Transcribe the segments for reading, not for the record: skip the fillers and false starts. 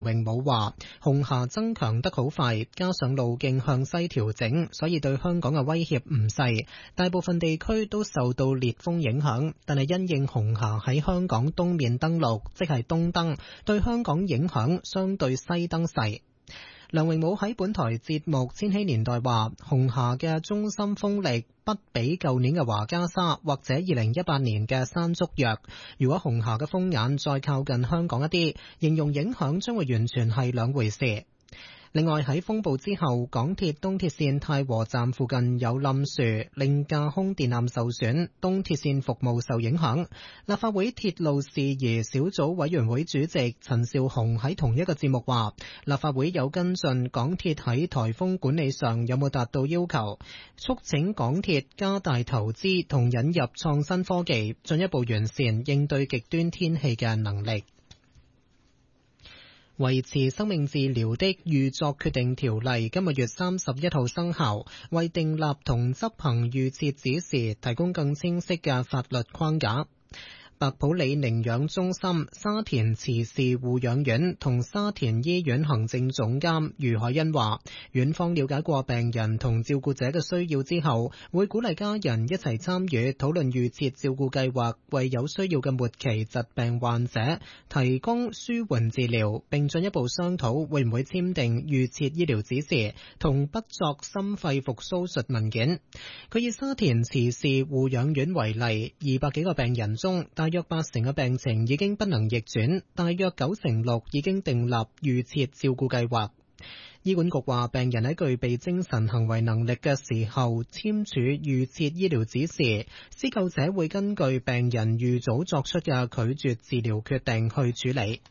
榮武話，紅霞增強得好快，加上路徑向西調整，所以對香港嘅威脅唔細。大部分地區都受到烈風影響，但係因應紅霞喺香港東面登陸，即係東登，對香港影響相對西登細。梁榮武喺本台節目《千禧年代》話，紅霞嘅中心風力不比舊年嘅華嘉沙或者2018年嘅山竹弱。如果紅霞嘅風眼再靠近香港一啲，形容影響將會完全係兩回事。另外喺風暴之後，港鐵東鐵線太和站附近有冧樹，令架空電纜受損，東鐵線服務受影響。立法會鐵路事宜小組委員會主席陳紹雄喺同一個節目話，立法會有跟進港鐵喺颱風管理上有冇達到要求，促請港鐵加大投資同引入創新科技，進一步完善應對極端天氣嘅能力。維持生命治療的預作決定條例今個月31號生效，為訂立同執行預設指示提供更清晰嘅法律框架。白普理寧養中心、沙田慈氏護養院同沙田醫院行政總監余海恩話，院方了解過病人同照顧者嘅需要之後，會鼓勵家人一齊參與討論預設照顧計劃，為有需要嘅末期疾病患者提供舒緩治療，並進一步商討會唔會簽訂預設醫療指示同不作心肺復甦術文件。佢以沙田慈氏護養院為例，200幾個病人中，大約80%嘅病情已經不能逆轉，大約96%已經訂立預設照顧計劃。醫管局話，病人喺具備精神行為能力嘅時候簽署預設醫療指示，施救者會根據病人預早作出嘅拒絕治療決定去處理。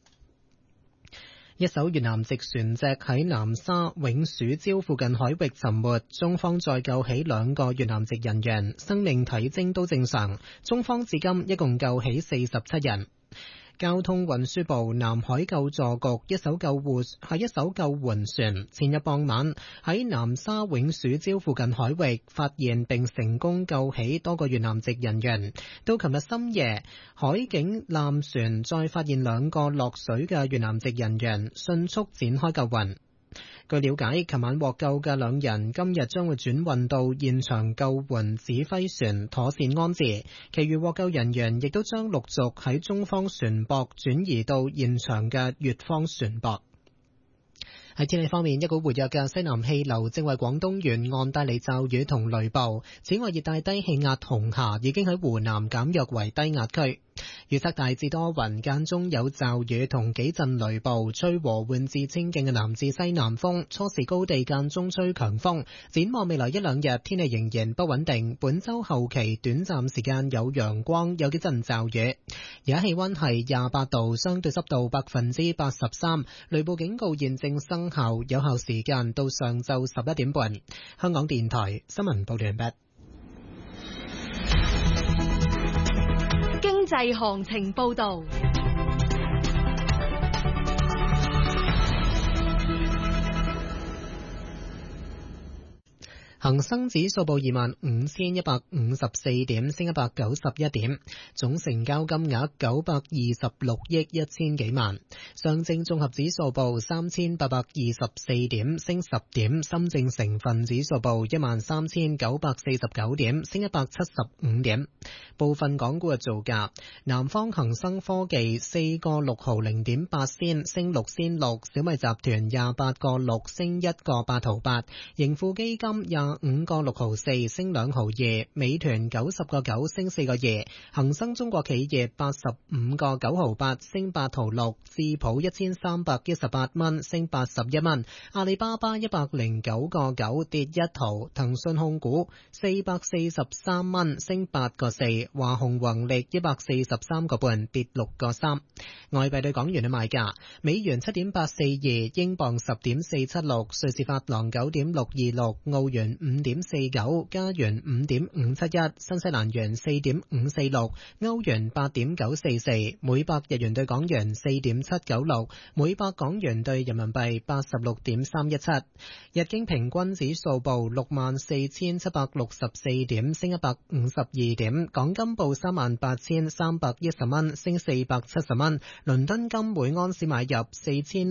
一艘越南籍船隻喺南沙永暑礁附近海域沉沒，中方再救起2個越南籍人員，生命體徵都正常。中方至今一共救起47人。交通運輸部南海救助局一艘救援船前日傍晚喺南沙永暑礁附近海域發現並成功救起多個越南籍人員。到琴日深夜，海警艦船再發現2個落水嘅越南籍人員，迅速展開救援。據了解，琴晚獲救嘅2人今日將會轉運到現場救援指揮船妥善安置，其餘獲救人員亦都將陸續喺中方船舶轉移到現場嘅越方船舶。喺天氣方面，一股活躍嘅西南氣流正為廣東沿岸帶嚟驟雨同雷暴。此外，熱帶低氣壓紅霞已經喺湖南減弱為低壓區。預測大致多雲，間中有驟雨同幾陣雷暴，吹和緩至清勁嘅南至西南風，初時高地間中吹強風。展望未來1-2日，天氣仍然不穩定。本週後期短暫時間有陽光，有幾陣驟雨。而家氣溫係28度，相對濕度83%，雷暴警告現正生效，有效時間到上晝11點半。香港電台新聞報道完畢。 經濟行情報道。 恒生指數報25,154點，升191點，總成交金額926億1000幾萬。上證綜合指數報3824點，升10點。深證成分指數報13949點，升175點。部分港股嘅造價：南方恒生科技4個6毫0.8仙，升6仙6；小米集團28個6，升1個8毫8；盈富基金25個6毫4，升2毫2；美團90個9，升4個2；恒生中國企業85個9毫8，升8毫6；智普1318蚊，升81蚊；阿里巴巴109個9，跌1毫；騰訊控股443蚊，升8個4；華虹宏力143個半，跌6個3。外幣對港元嘅賣價：美元7.842，英鎊10.476，瑞士法郎9.626，澳元5.49，加元5.571，新西蘭元4.546，歐元8.944，每百日元對港元4.796，每百港元對人民幣86.317。日經平均指數報64,764點，升152點。港金報38,310蚊，升470蚊。倫敦金每安士買入4000